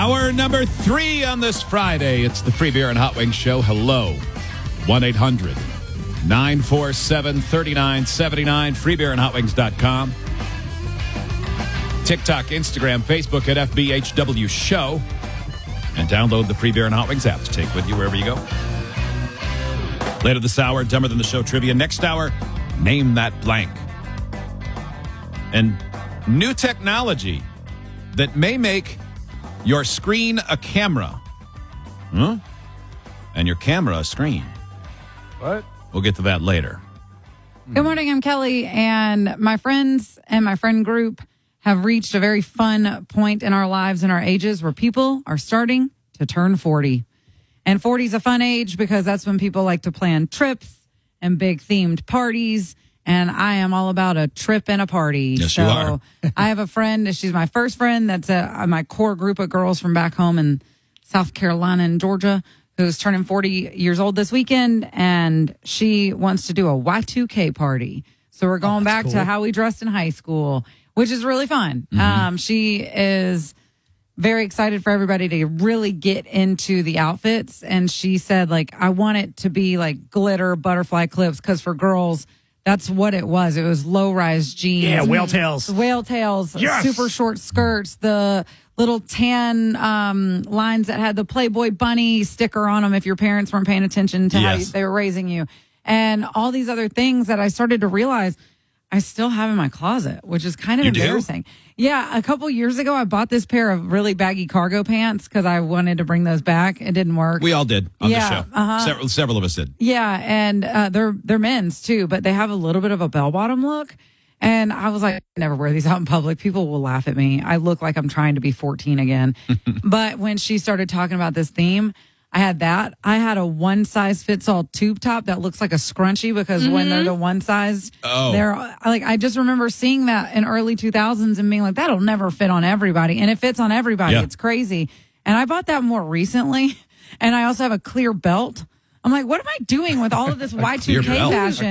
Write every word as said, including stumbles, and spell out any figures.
Hour number three on this Friday. It's the Free Beer and Hot Wings Show. Hello. one eight hundred nine four seven three nine seven nine. free beer and hot wings dot com. TikTok, Instagram, Facebook at F B H W Show. And download the Free Beer and Hot Wings app to take with you wherever you go. Later this hour, Dumber Than the Show trivia. Next hour, Name That Blank. And new technology that may make your screen a camera. Huh? And your camera a screen. What? We'll get to that later. Good morning, I'm Kelly, and my friends and my friend group have reached a very fun point in our lives and our ages where people are starting to turn forty. And forty is a fun age because that's when people like to plan trips and big themed parties. And I am all about a trip and a party. Yes, so you are. I have a friend. She's my first friend. That's a, my core group of girls from back home in South Carolina and Georgia, who's turning forty years old this weekend. And she wants to do a Y two K party. So we're going Oh, back cool. to how we dressed in high school, which is really fun. Mm-hmm. Um, she is very excited for everybody to really get into the outfits. And she said, like, I want it to be like glitter butterfly clips because for girls, that's what it was. It was low-rise jeans. Yeah, whale tails. Whale tails, Yes. super short skirts, the little tan um, lines that had the Playboy bunny sticker on them if your parents weren't paying attention to how Yes. you, they were raising you. And all these other things that I started to realize I still have in my closet, which is kind of You do? embarrassing. Yeah, a couple years ago, I bought this pair of really baggy cargo pants because I wanted to bring those back. It didn't work. We all did on Yeah, the show. uh-huh. Several, several of us did. Yeah, and uh, they're they're men's too, but they have a little bit of a bell bottom look. And I was like, I never wear these out in public. People will laugh at me. I look like I'm trying to be fourteen again. But when she started talking about this theme, I had that. I had a one size fits all tube top that looks like a scrunchie because when they're the one size, Oh. they're like, I just remember seeing that in early two thousands and being like, that'll never fit on everybody. And it fits on everybody. Yeah. It's crazy. And I bought that more recently. And I also have a clear belt. I'm like, what am I doing with all of this Y two K clear belt? fashion?